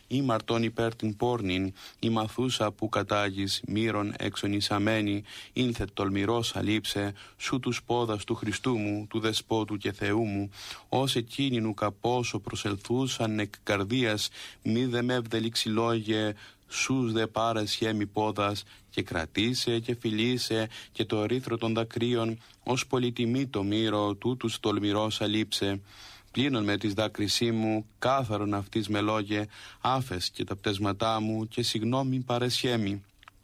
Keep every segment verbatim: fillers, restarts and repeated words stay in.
ή μαρτών υπέρ την πόρνην, η μαθούσα που κατάγεις μύρων εξονισαμένη, ήνθε τολμηρός αλείψε, σου τους πόδας του Χριστού μου, του Δεσπότου και Θεού μου, ως εκείνην καπόσο προσελθούσαν εκ καρδίας, μη δε με ευδελίξει λόγε, σούς δε πάρες χέμι πόδας, και κρατήσε και φιλήσε και το ρήθρο των δακρύων, ως πολυτιμή το μύρο τούτους τολμηρός αλείψε. Πλύνον με της δάκρυσή μου, κάθαρον αυτής με λόγε, άφες και τα πτέσματά μου και συγγνώμη παρεσχέμι.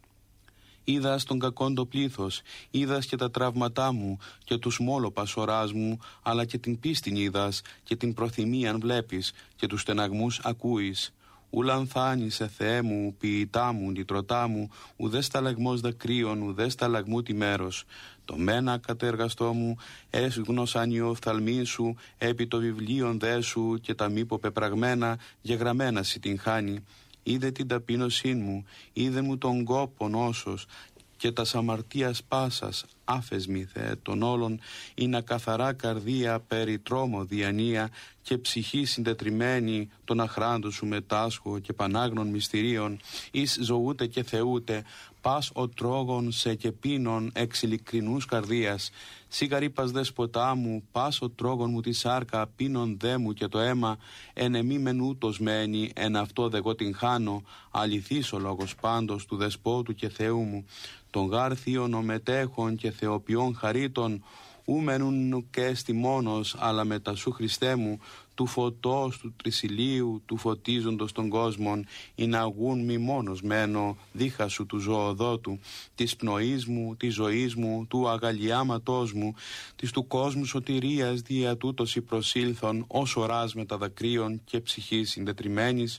Είδας τον κακόν το πλήθος, είδας και τα τραύματά μου και τους μόλοπας οράς μου, αλλά και την πίστην είδας και την προθυμίαν βλέπεις και τους στεναγμούς ακούεις. Ούλαν θάνησε Θεέ μου, ποιητά μου, νητρωτά μου, ουδέ σταλαγμός δακρύων, ουδέ σταλαγμού τη μέρος. Το μένα κατεργαστό μου, έσγνωσαν οι οφθαλμοί σου, επί το βιβλίον δε σου και τα μήπο πεπραγμένα, γεγραμμένα σι την χάνει. Είδε την ταπείνωσή μου, είδε μου τον κόπον όσος, και τας αμαρτίας πάσας, άφεσμη Θεέ των όλων, είναι καθαρά καρδία περί τρόμο διανία και ψυχή συντετριμένη των αχράντων σου μετάσχω και πανάγνων μυστηρίων, εις ζωούτε και θεούτε, πας ο τρόγων σε και πίνων εξ ειλικρινούς καρδίας. Σιγαρήπας δεσποτά μου, πας ο τρόγων μου τη σάρκα, πίνων δε μου και το αίμα, εν εμή μεν ούτως μένει, εν αυτό δε εγώ την χάνω, αληθής ο λόγος πάντως του Δεσπότου και Θεού μου, των γάρ θείων ομετέχων και θεοποιών χαρίτων, ου μενούν και έστι μόνος, αλλά μετά σου Χριστέ μου, του φωτός του τρισιλίου, του φωτίζοντος των κόσμων, ή να αγούν μη μόνος μένω, δίχα σου του ζωοδότου, της πνοής μου, της ζωής μου, του αγαλιάματός μου, της του κόσμου σωτηρίας δια τούτος η προσήλθον, ως οράς με τα δακρύων και ψυχής συντετριμένης,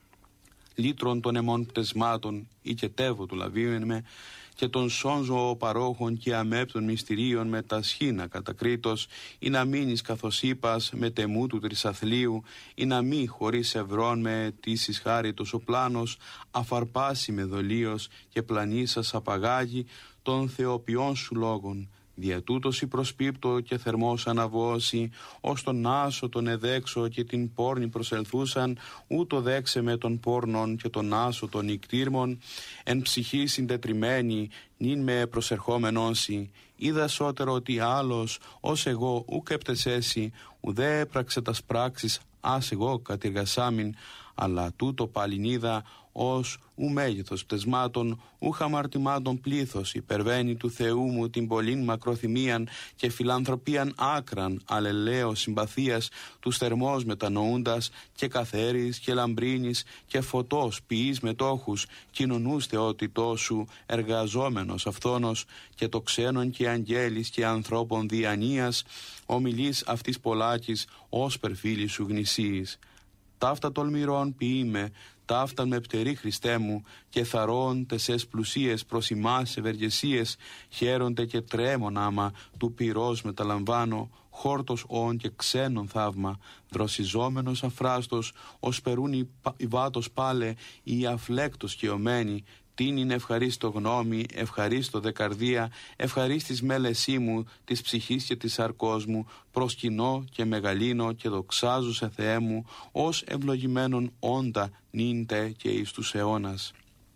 λύτρων των αιμών πτεσμάτων, ή και τεύω του λαβίουν με, και των σώνζω παρόχων και αμέπτων μυστηρίων με τα σχήνα κατακρίτως, ή να μείνεις καθώς είπας με τεμού του τρισαθλίου, ή να μη χωρίς ευρών με τίσης χάριτος ο πλάνος, αφαρπάσει με δολίος και πλανήσας απαγάγει των θεοποιών σου λόγων. Δια τούτος η προσπίπτω και θερμός αναβώσει, ως τον άσο τον εδέξω και την πόρνη προσελθούσαν, ούτω δέξε με τον πόρνον και τον άσο των νικτήρμων, εν ψυχή συντετριμένη, νυν με προσερχόμενόσι. Είδα σώτερο ότι άλλος, ως εγώ, ούκ επτεσέσι, ουδέ έπραξε τας πράξεις, ας εγώ κατηργασάμιν, αλλά τούτο πάλιν είδα, ως ου μέγεθος πτεσμάτων, ου χαμαρτημάτων πλήθος, υπερβαίνει του Θεού μου την πολλήν μακροθυμίαν και φιλανθρωπίαν άκραν, αλλελέω συμπαθίας, τους θερμός μετανοούντας και καθαίρης και λαμπρίνης και φωτός ποιείς μετόχους, κοινωνούς θεότητός σου, εργαζόμενος αυθόνος και το ξένον και αγγέλης και ανθρώπων διανοίας, ομιλείς αυτής πολλάκης, ως περφίλη σου γνησίης. Ταύτα τολμηρών ποιείμαι, ταύτα με πτερή Χριστέ μου, και θαρών τεσές πλουσίες προς ημάς ευεργεσίες, χαίρονται και τρέμον άμα, του πυρός μεταλαμβάνω, χόρτος όν και ξένον θαύμα, δροσιζόμενος αφράστος, ως περούν η, η βάτος πάλε, η αφλέκτος και ομένη, την είναι ευχαρίστω γνώμη, ευχαρίστω δε καρδία, ευχαρίστης μέλεσή μου, της ψυχής και της σαρκός μου, προσκυνώ και μεγαλύνω και δοξάζω σε Θεέ μου, ως ευλογημένον όντα νύντε και εις τους αιώνας.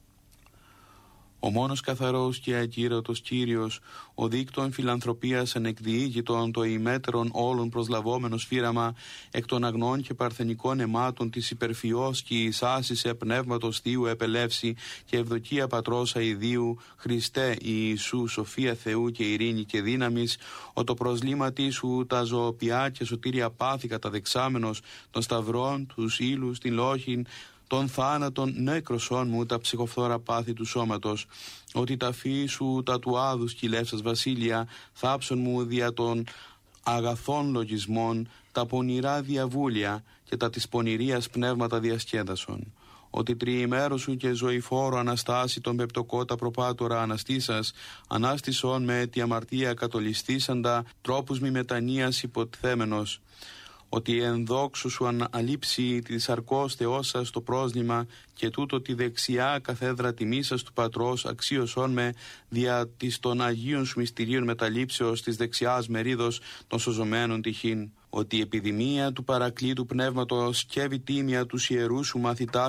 Ο μόνος καθαρός και ακύρωτος Κύριος, ο δίκτων φιλανθρωπίας ανεκδιήγητον, το ημέτερον όλων προσλαβόμενος φύραμα, εκ των αγνών και παρθενικών αιμάτων της υπερφυός και εις άσυσε πνεύματος Θείου επελεύσει και ευδοκία Πατρός αηδίου, Χριστέ Ιησού, σοφία Θεού και ειρήνη και δύναμης, ο το προσλήματί σου τα ζωοποιά και σωτήρια πάθη καταδεξάμενος των σταυρών, τους ύλους, την λόχην, των θάνατων νέκρωσών μου τα ψυχοφθόρα πάθη του σώματος, ότι τα φύη σου τα του άδους κυλεύσας βασίλεια, θάψον μου δια των αγαθών λογισμών, τα πονηρά διαβούλια και τα της πονηρίας πνεύματα διασκέδασον. Ότι τριημέρο σου και ζωηφόρο αναστάσει τον πεπτοκότα προπάτορα αναστήσας, ανάστησον με τη αμαρτία κατολιστήσαντα, τρόπους μη μετανοίας υποτθέμενος. Ότι εν δόξου σου αναλείψει τη σαρκός Θεός σας το πρόσλημα και τούτο τη δεξιά καθέδρα τιμής σας του Πατρός αξίωσόν με δια της των Αγίων σου μυστηρίων μεταλήψεως της δεξιάς μερίδος των σωζωμένων τυχήν. Ότι η επιδημία του παρακλήτου πνεύματος και βιτίμια τους ιερούς σου μαθητάς